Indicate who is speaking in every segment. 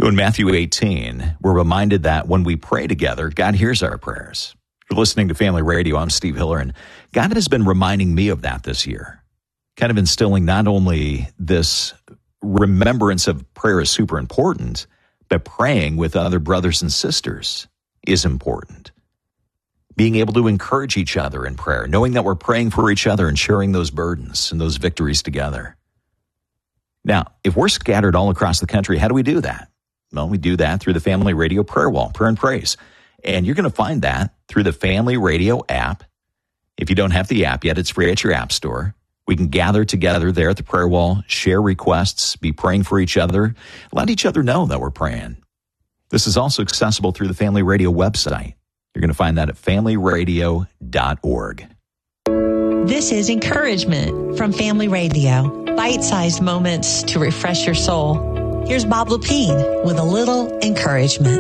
Speaker 1: In Matthew 18, we're reminded that when we pray together, God hears our prayers. You're listening to Family Radio. I'm Steve Hiller, and God has been reminding me of that this year, kind of instilling not only this remembrance of prayer is super important, but praying with other brothers and sisters is important. Being able to encourage each other in prayer, knowing that we're praying for each other and sharing those burdens and those victories together. Now, if we're scattered all across the country, how do we do that? Well, we do that through the Family Radio Prayer Wall, Prayer and Praise. And you're going to find that through the Family Radio app. If you don't have the app yet, it's free at your app store. We can gather together there at the prayer wall, share requests, be praying for each other, let each other know that we're praying. This is also accessible through the Family Radio website. You're going to find that at familyradio.org.
Speaker 2: This is Encouragement from Family Radio. Bite-sized moments to refresh your soul. Here's Bob Lepine with a little encouragement.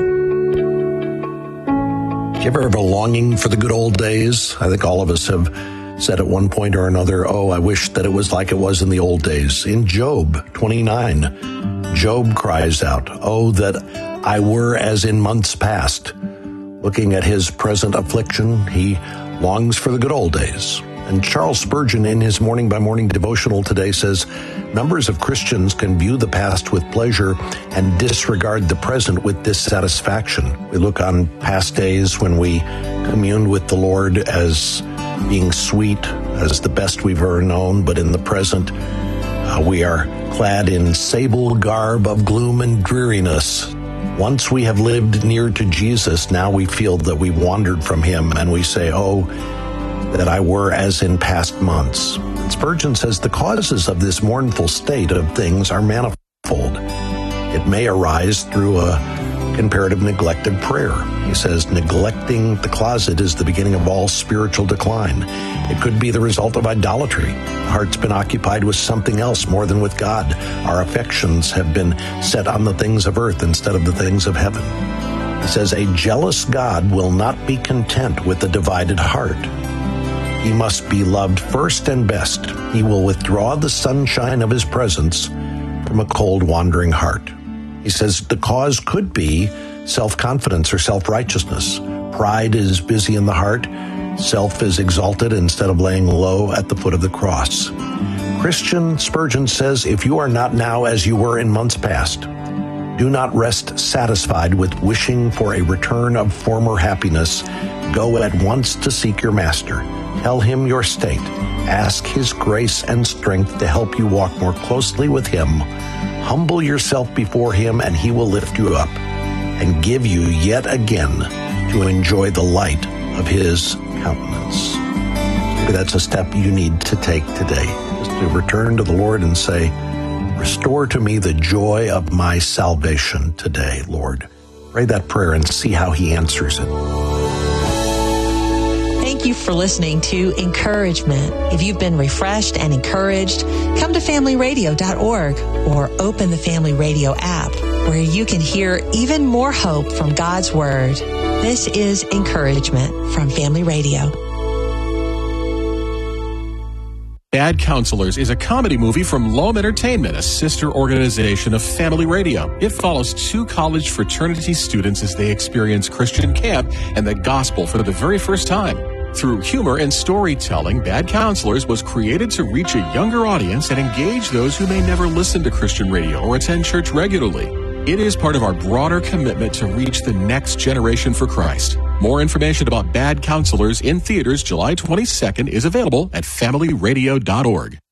Speaker 3: Do you ever have a longing for the good old days? I think all of us have said at one point or another, oh, I wish that it was like it was in the old days. In Job 29, Job cries out, oh, that I were as in months past. Looking at his present affliction, he longs for the good old days. And Charles Spurgeon, in his Morning by Morning devotional today, says, numbers of Christians can view the past with pleasure and disregard the present with dissatisfaction. We look on past days when we communed with the Lord as being sweet, as the best we've ever known, but in the present, we are clad in sable garb of gloom and dreariness. Once we have lived near to Jesus, now we feel that we wandered from him, and we say, oh, that I were as in past months. And Spurgeon says the causes of this mournful state of things are manifold. It may arise through a comparative neglect of prayer. He says neglecting the closet is the beginning of all spiritual decline. It could be the result of idolatry. The heart's been occupied with something else more than with God. Our affections have been set on the things of earth instead of the things of heaven. He says a jealous God will not be content with a divided heart. He must be loved first and best. He will withdraw the sunshine of his presence from a cold, wandering heart. He says the cause could be self-confidence or self-righteousness. Pride is busy in the heart. Self is exalted instead of laying low at the foot of the cross. Christian, Spurgeon says, if you are not now as you were in months past, do not rest satisfied with wishing for a return of former happiness. Go at once to seek your master. Tell him your state. Ask his grace and strength to help you walk more closely with him. Humble yourself before him, and he will lift you up and give you yet again to enjoy the light of his countenance. Maybe that's a step you need to take today, is to return to the Lord and say, restore to me the joy of my salvation today, Lord. Pray that prayer and see how he answers it.
Speaker 2: Thank you for listening to Encouragement. If you've been refreshed and encouraged, come to familyradio.org or open the Family Radio app where you can hear even more hope from God's Word. This is Encouragement from Family Radio.
Speaker 4: Bad Counselors is a comedy movie from Loam Entertainment, a sister organization of Family Radio. It follows two college fraternity students as they experience Christian camp and the gospel for the very first time. Through humor and storytelling, Bad Counselors was created to reach a younger audience and engage those who may never listen to Christian radio or attend church regularly. It is part of our broader commitment to reach the next generation for Christ. More information about Bad Counselors in theaters July 22nd is available at familyradio.org.